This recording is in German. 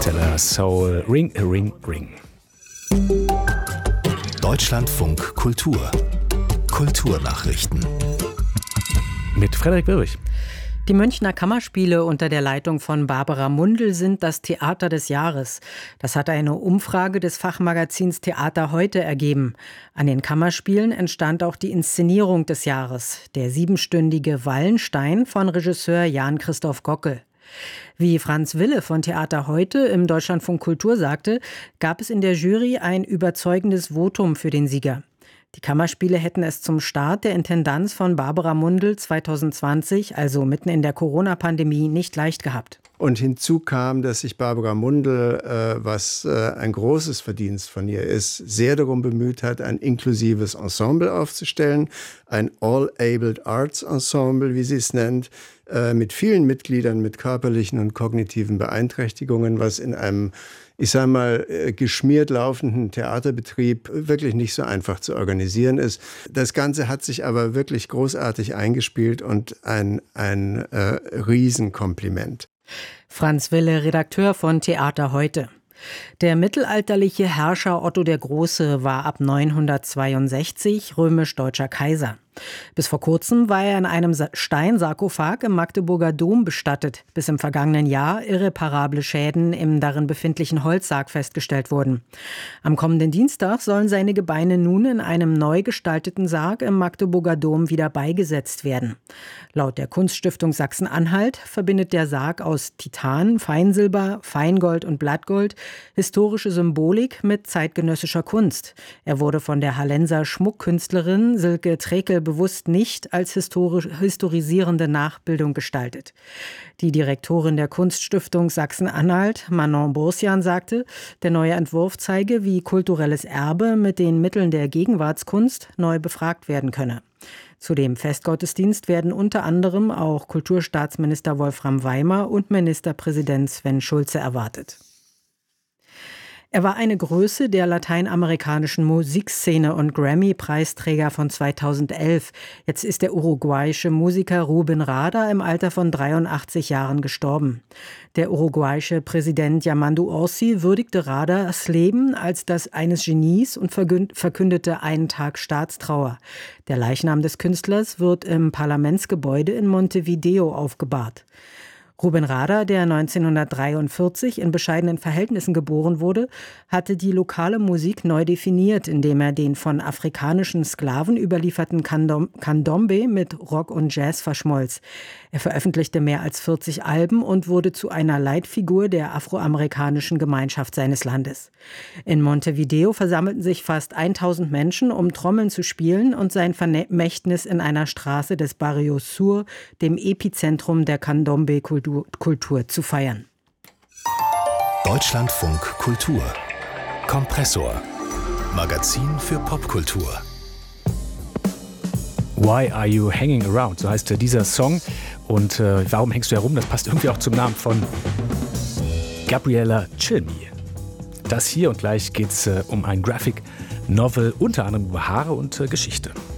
Interstellar Soul, Ring a Ring Ring. Deutschlandfunk Kultur. Kulturnachrichten. Mit Frederik Wirrich. Die Münchner Kammerspiele unter der Leitung von Barbara Mundl sind das Theater des Jahres. Das hat eine Umfrage des Fachmagazins Theater heute ergeben. An den Kammerspielen entstand auch die Inszenierung des Jahres, der 7-stündige Wallenstein von Regisseur Jan-Christoph Gockel. Wie Franz Wille von Theater heute im Deutschlandfunk Kultur sagte, gab es in der Jury ein überzeugendes Votum für den Sieger. Die Kammerspiele hätten es zum Start der Intendanz von Barbara Mundl 2020, also mitten in der Corona-Pandemie, nicht leicht gehabt. Und hinzu kam, dass sich Barbara Mundl, was ein großes Verdienst von ihr ist, sehr darum bemüht hat, ein inklusives Ensemble aufzustellen, ein All-Abled Arts Ensemble, wie sie es nennt, mit vielen Mitgliedern mit körperlichen und kognitiven Beeinträchtigungen, was in einem, ich sage mal, geschmiert laufenden Theaterbetrieb wirklich nicht so einfach zu organisieren ist. Das Ganze hat sich aber wirklich großartig eingespielt und ein Riesenkompliment. Franz Wille, Redakteur von Theater heute. Der mittelalterliche Herrscher Otto der Große war ab 962 römisch-deutscher Kaiser. Bis vor kurzem war er in einem Steinsarkophag im Magdeburger Dom bestattet, bis im vergangenen Jahr irreparable Schäden im darin befindlichen Holzsarg festgestellt wurden. Am kommenden Dienstag sollen seine Gebeine nun in einem neu gestalteten Sarg im Magdeburger Dom wieder beigesetzt werden. Laut der Kunststiftung Sachsen-Anhalt verbindet der Sarg aus Titan, Feinsilber, Feingold und Blattgold historische Symbolik mit zeitgenössischer Kunst. Er wurde von der Hallenser Schmuckkünstlerin Silke Trekel bewusst nicht als historisierende Nachbildung gestaltet. Die Direktorin der Kunststiftung Sachsen-Anhalt, Manon Bursian, sagte, der neue Entwurf zeige, wie kulturelles Erbe mit den Mitteln der Gegenwartskunst neu befragt werden könne. Zu dem Festgottesdienst werden unter anderem auch Kulturstaatsminister Wolfram Weimer und Ministerpräsident Sven Schulze erwartet. Er war eine Größe der lateinamerikanischen Musikszene und Grammy-Preisträger von 2011. Jetzt ist der uruguayische Musiker Rubén Rada im Alter von 83 Jahren gestorben. Der uruguayische Präsident Yamandu Orsi würdigte Radas Leben als das eines Genies und verkündete einen Tag Staatstrauer. Der Leichnam des Künstlers wird im Parlamentsgebäude in Montevideo aufgebahrt. Rubén Rada, der 1943 in bescheidenen Verhältnissen geboren wurde, hatte die lokale Musik neu definiert, indem er den von afrikanischen Sklaven überlieferten Candombe mit Rock und Jazz verschmolz. Er veröffentlichte mehr als 40 Alben und wurde zu einer Leitfigur der afroamerikanischen Gemeinschaft seines Landes. In Montevideo versammelten sich fast 1000 Menschen, um Trommeln zu spielen und sein Vermächtnis in einer Straße des Barrio Sur, dem Epizentrum der Candombe-Kultur zu feiern. Deutschlandfunk Kultur. Kompressor. Magazin für Popkultur. Why Are You Hanging Around? So heißt dieser Song. Und warum hängst du herum? Das passt irgendwie auch zum Namen von Gabriella Cilmi. Das hier und gleich geht es um ein Graphic Novel, unter anderem über Haare und Geschichte.